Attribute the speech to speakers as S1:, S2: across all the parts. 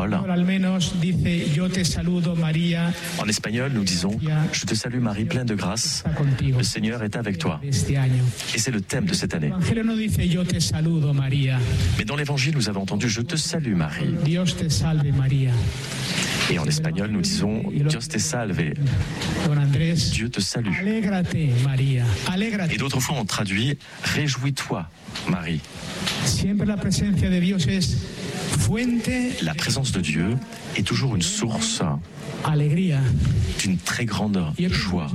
S1: parole. En espagnol, nous disons « Je te salue Marie, pleine de grâce, le Seigneur est avec toi ». Et c'est le thème de cette année. Mais dans l'Évangile, nous avons entendu « Je te salue Marie ». Et en espagnol, nous disons « Dios te salve ». Dieu te salue. Et d'autres fois, on traduit « Réjouis-toi, Marie ». La présence de Dieu est toujours une source d'une très grande joie.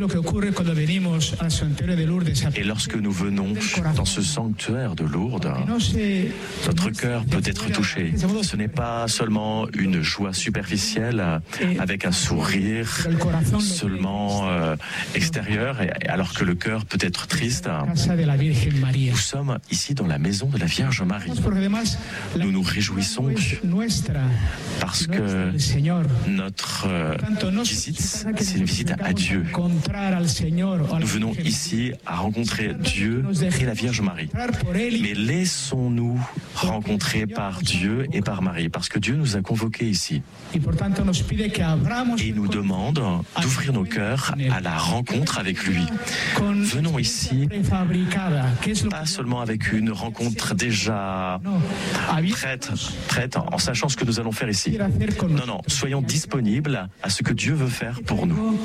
S1: Et lorsque nous venons dans ce sanctuaire de Lourdes, notre cœur peut être touché. Ce n'est pas seulement une joie superficielle avec un sourire seulement extérieur, alors que le cœur peut être triste. Nous sommes ici dans la maison de la Vierge Marie. Nous nous réjouissons parce que notre visite, c'est une visite à Dieu. Nous venons ici à rencontrer Dieu et la Vierge Marie. Mais laissons-nous rencontrer par Dieu et par Marie, parce que Dieu nous a convoqués ici. Et il nous demande d'ouvrir nos cœurs à la rencontre avec lui. Venons ici, pas seulement avec une rencontre déjà prête, en sachant ce que nous allons faire ici. Non, soyons disponibles à ce que Dieu veut faire pour nous.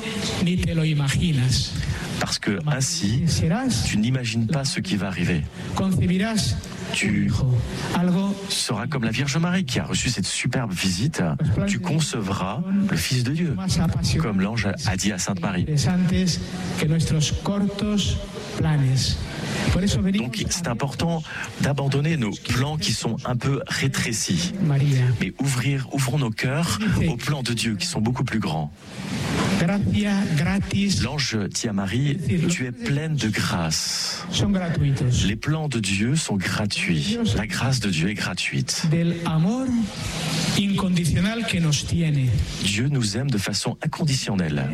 S1: Parce que ainsi, tu n'imagines pas ce qui va arriver. Tu seras comme la Vierge Marie qui a reçu cette superbe visite. Tu concevras le Fils de Dieu, comme l'ange a dit à Sainte Marie. Donc c'est important d'abandonner nos plans qui sont un peu rétrécis, mais ouvrons nos cœurs aux plans de Dieu qui sont beaucoup plus grands. L'ange dit à Marie, tu es pleine de grâce. Les plans de Dieu sont gratuits. La grâce de Dieu est gratuite. Dieu nous aime de façon inconditionnelle.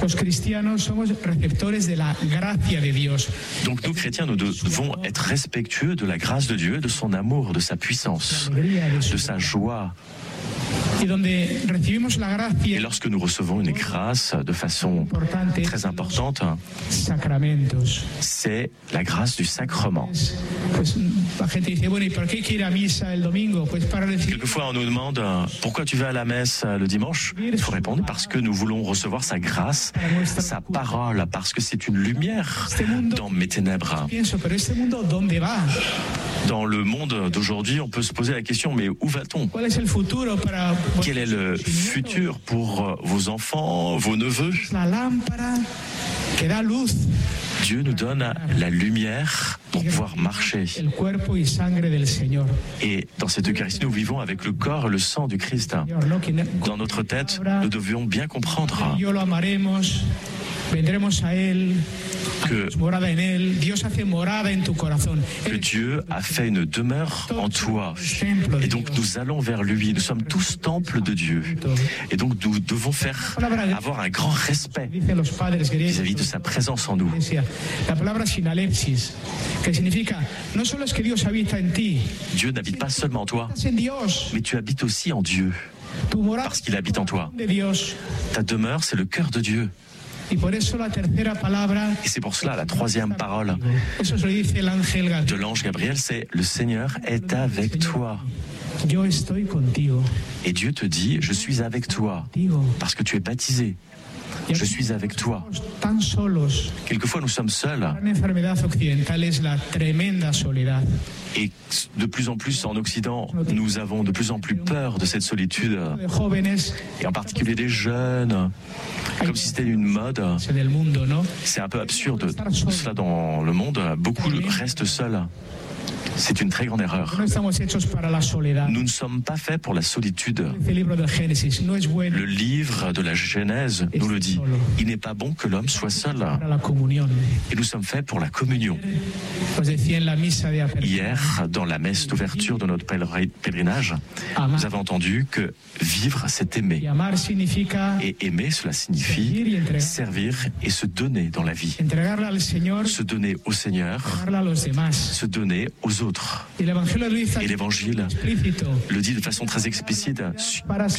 S1: Donc nous, chrétiens, nous devons être respectueux de la grâce de Dieu, de son amour, de sa puissance, de sa joie. Et lorsque nous recevons une grâce de façon très importante, c'est la grâce du sacrement. Quelquefois, on nous demande pourquoi tu vas à la messe le dimanche. Il faut répondre parce que nous voulons recevoir sa grâce, sa parole, parce que c'est une lumière dans mes ténèbres. Dans le monde d'aujourd'hui, on peut se poser la question, mais où va-t-on ? Quel est le futur pour vos enfants, vos neveux ? Dieu nous donne la lumière pour pouvoir marcher. Et dans cette Eucharistie, nous vivons avec le corps et le sang du Christ. Dans notre tête, nous devions bien comprendre que Dieu a fait une demeure en toi. Et donc nous allons vers lui. Nous sommes tous temples de Dieu. Et donc nous devons avoir un grand respect vis-à-vis de sa présence en nous. Dieu n'habite pas seulement en toi, mais tu habites aussi en Dieu, parce qu'il habite en toi. Ta demeure, c'est le cœur de Dieu. Et c'est pour cela la troisième parole de l'ange Gabriel, c'est « Le Seigneur est avec toi ». Et Dieu te dit « Je suis avec toi » parce que tu es baptisé. Je suis avec toi. Quelquefois, nous sommes seuls. Et de plus en plus en Occident, nous avons de plus en plus peur de cette solitude. Et en particulier des jeunes, comme si c'était une mode. C'est un peu absurde, cela dans le monde. Beaucoup restent seuls. C'est une très grande erreur. Nous ne sommes pas faits pour la solitude. Le livre de la Genèse nous le dit. Il n'est pas bon que l'homme soit seul. Et nous sommes faits pour la communion. Hier, dans la messe d'ouverture de notre pèlerinage, nous avons entendu que vivre, c'est aimer. Et aimer, cela signifie servir et se donner dans la vie. Se donner au Seigneur, se donner aux autres. Et l'Évangile le dit de façon très explicite.